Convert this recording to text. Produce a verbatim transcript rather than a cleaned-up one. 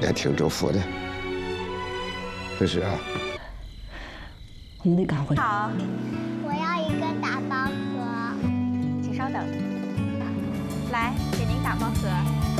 也挺祝福的。这是啊， 我们得赶回来。 好， 我要一个打包盒。 请稍等。来，给您打包盒。